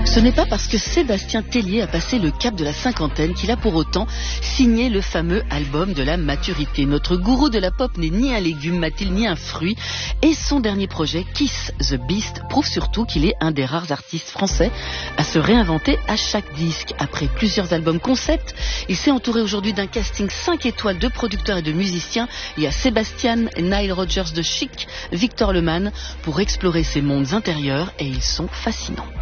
Ce n'est pas parce que Sébastien Tellier a passé le cap de la cinquantaine qu'il a pour autant signé le fameux album de la maturité. Notre gourou de la pop n'est ni un légume, m'a-t-il, ni un fruit. Et son dernier projet, Kiss the Beast, prouve surtout qu'il est un des rares artistes français à se réinventer à chaque disque. Après plusieurs albums concept, il s'est entouré aujourd'hui d'un casting 5 étoiles de producteurs et de musiciens. Il y a Sébastien, Nile Rodgers de Chic, Victor Lemann pour explorer ces mondes intérieurs et ils sont fascinants.